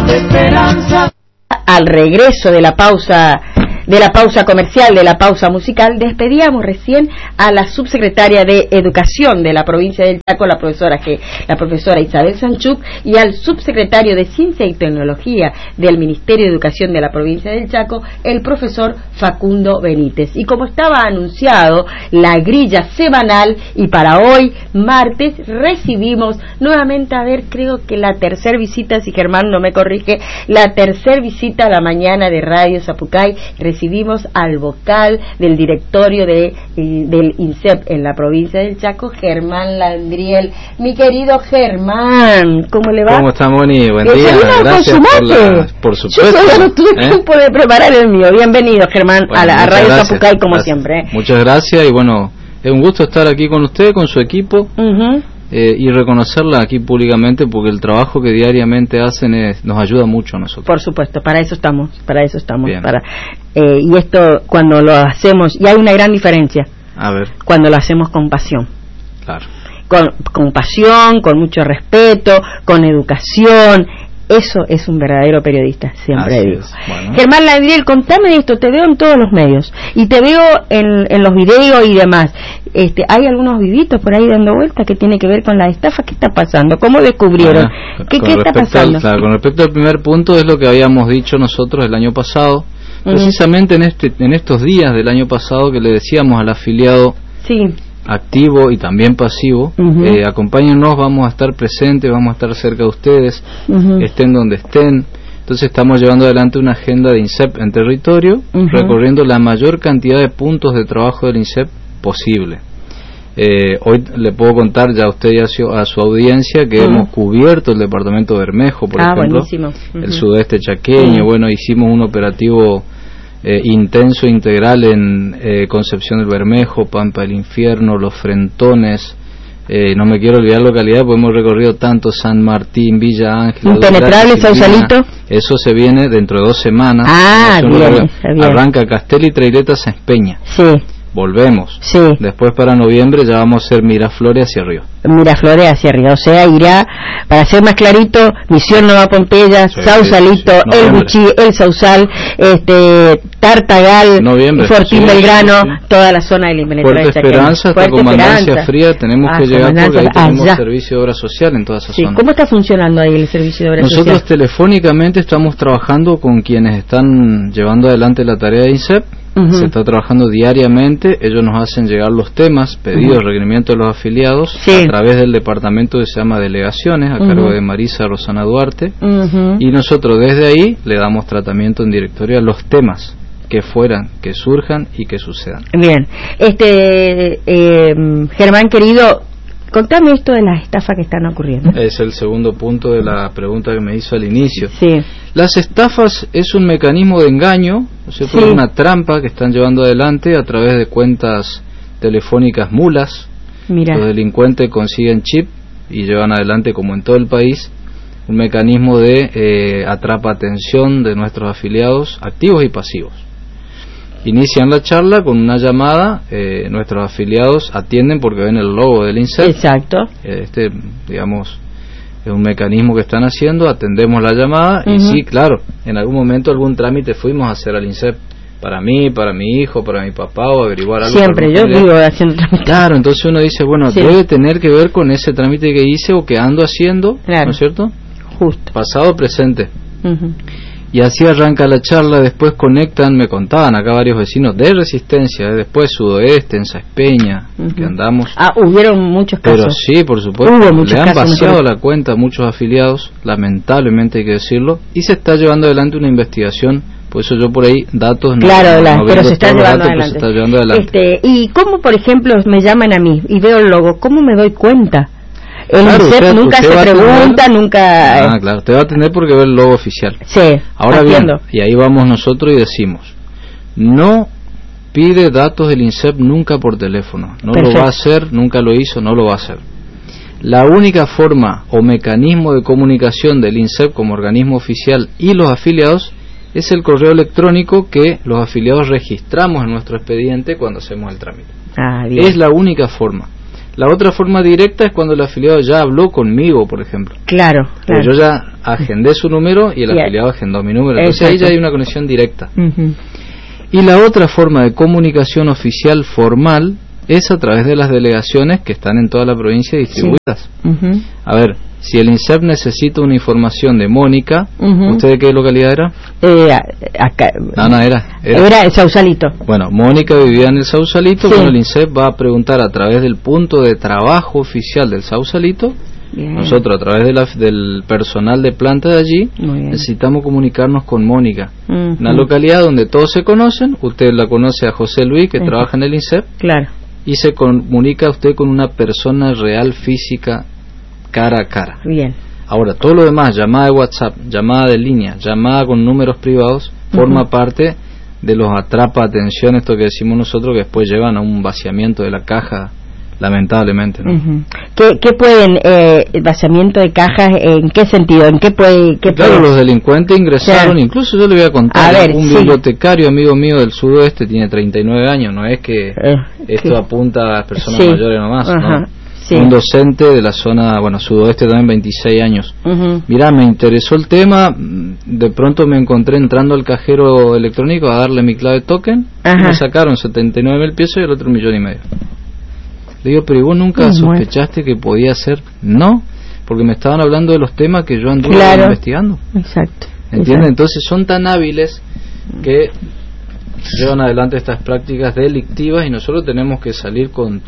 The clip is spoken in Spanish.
de esperanza. Al regreso de la pausa comercial, de la pausa musical, despedíamos recién a la subsecretaria de Educación de la provincia del Chaco, la profesora Isabel Sanchuk, y al subsecretario de Ciencia y Tecnología del Ministerio de Educación de la provincia del Chaco, el profesor Facundo Benítez. Y como estaba anunciado, la grilla semanal, y para hoy, martes, recibimos nuevamente, creo que la tercera visita, si Germán no me corrige, la tercera visita a la mañana de Radio Zapucay. Recibimos al vocal del directorio del INSEP en la provincia del Chaco, Germán Landriel. Mi querido Germán, ¿cómo le va? ¿Cómo está, Moni? Buen día, gracias por supuesto. Yo todavía no tuve tiempo de preparar el mío. Bienvenido, Germán, bueno, a Radio Zapucay, como gracias. Siempre. Muchas gracias, y bueno, es un gusto estar aquí con usted, con su equipo. Y reconocerla aquí públicamente, porque el trabajo que diariamente hacen nos ayuda mucho a nosotros. Por supuesto, para eso estamos. Bien. Y esto, cuando lo hacemos, y hay una gran diferencia, A ver. cuando lo hacemos con pasión. Claro. Con pasión, con mucho respeto, con educación. Eso es un verdadero periodista, siempre digo. Bueno. Germán Landriel, contame esto, te veo en todos los medios y te veo en los videos y demás. ¿Hay algunos vivitos por ahí dando vueltas que tiene que ver con la estafa? ¿Qué está pasando? ¿Cómo descubrieron? ¿Qué está pasando? Con respecto al primer punto, es lo que habíamos dicho nosotros el año pasado, precisamente en estos días del año pasado, que le decíamos al afiliado activo y también pasivo, acompáñennos, vamos a estar presentes, vamos a estar cerca de ustedes, estén donde estén. Entonces estamos llevando adelante una agenda de INSEP en territorio, recorriendo la mayor cantidad de puntos de trabajo del INSEP posible. Hoy le puedo contar ya a usted y a su audiencia que hemos cubierto el departamento de Bermejo, por ejemplo, el sudeste chaqueño. Bueno, hicimos un operativo intenso e integral en Concepción del Bermejo, Pampa del Infierno, Los Frentones, no me quiero olvidar localidad, porque hemos recorrido tanto San Martín, Villa Ángel, Impenetrable, Sausalito. Eso se viene dentro de 2 semanas. Bien. Arranca Castel y Traileta Sáenz Peña. Volvemos. Después para noviembre ya vamos a hacer Miraflores hacia arriba. O sea, irá, para ser más clarito, Misión Nueva Pompeya, Sausalito, El Buchí, El Sausal, Tartagal, Fortín Belgrano, toda la zona del Impenetrable. Fuerte Esperanza, hasta Comandancia Fría, tenemos que llegar porque ahí tenemos servicio de obra social en toda esa zona. ¿Cómo está funcionando ahí el servicio de obra social? Nosotros telefónicamente estamos trabajando con quienes están llevando adelante la tarea de INSEP. Se está trabajando diariamente, ellos nos hacen llegar los temas, pedidos, requerimientos de los afiliados a través del departamento que se llama Delegaciones, a cargo de Marisa Rosana Duarte, y nosotros desde ahí le damos tratamiento en directorio a los temas que surjan y que sucedan. Bien, Germán querido, contame esto de las estafas que están ocurriendo. Es el segundo punto de la pregunta que me hizo al inicio. Las estafas es un mecanismo de engaño, es una trampa que están llevando adelante a través de cuentas telefónicas mulas. Los delincuentes consiguen chip y llevan adelante, como en todo el país, un mecanismo de atrapa-atención de nuestros afiliados activos y pasivos. Inician la charla con una llamada, nuestros afiliados atienden porque ven el logo del INSEP. Digamos, es un mecanismo que están haciendo, atendemos la llamada y sí, claro, en algún momento algún trámite fuimos a hacer al INSEP, para mí, para mi hijo, para mi papá, o averiguar algo. Siempre, yo vivo haciendo trámite. Claro, entonces uno dice, bueno, debe tener que ver con ese trámite que hice o que ando haciendo, ¿no es cierto? Justo. Pasado, presente. Y así arranca la charla, después conectan, me contaban acá varios vecinos de Resistencia, después Sudoeste, en Sáenz Peña, que andamos. Hubieron muchos casos. Pero sí, por supuesto, le han vaciado la cuenta a muchos afiliados, lamentablemente hay que decirlo, y se está llevando adelante una investigación, por eso yo por ahí datos pero se está llevando adelante. Y cómo, por ejemplo, me llaman a mí y veo el logo, ¿cómo me doy cuenta? El INSEP nunca se pregunta, nunca... claro, te va a atender porque ve el logo oficial. Ahora bien, y ahí vamos nosotros y decimos, no pide datos del INSEP nunca por teléfono, no lo va a hacer, nunca lo hizo, no lo va a hacer. La única forma o mecanismo de comunicación del INSEP como organismo oficial y los afiliados es el correo electrónico que los afiliados registramos en nuestro expediente cuando hacemos el trámite. Es la única forma. La otra forma directa es cuando el afiliado ya habló conmigo, por ejemplo. Claro. Yo ya agendé su número y el afiliado agendó mi número. Entonces ahí ya hay una conexión directa. Y la otra forma de comunicación oficial formal es a través de las delegaciones que están en toda la provincia distribuidas. A ver, si el INSEP necesita una información de Mónica, ¿usted de qué localidad era? Acá. No, era el Sausalito. Bueno, Mónica vivía en el Sausalito, bueno, el INSEP va a preguntar a través del punto de trabajo oficial del Sausalito. Bien. Nosotros a través del personal de planta de allí necesitamos comunicarnos con Mónica, una localidad donde todos se conocen. Usted la conoce a José Luis, que trabaja en el INSEP, claro, y se comunica usted con una persona real, física, cara a cara. Bien. Ahora, todo lo demás, llamada de WhatsApp, llamada de línea, llamada con números privados, forma parte de los atrapa atención, esto que decimos nosotros, que después llevan a un vaciamiento de la caja, lamentablemente, ¿no? ¿Qué pueden, vaciamiento de cajas, en qué sentido? ¿En qué puede? Claro, los delincuentes ingresaron, incluso yo le voy a contar, un bibliotecario amigo mío del sudoeste, tiene 39 años, no es que esto apunta a personas mayores nomás, ¿no? Un docente de la zona, sudoeste también, 26 años. Mirá, me interesó el tema, de pronto me encontré entrando al cajero electrónico a darle mi clave token, me sacaron 79.000 pesos y el otro 1,5 millones. Le digo, pero ¿y vos nunca sospechaste que podía ser? No, porque me estaban hablando de los temas que yo anduve investigando. Exacto. ¿Entienden? Entonces son tan hábiles que llevan adelante estas prácticas delictivas y nosotros tenemos que salir con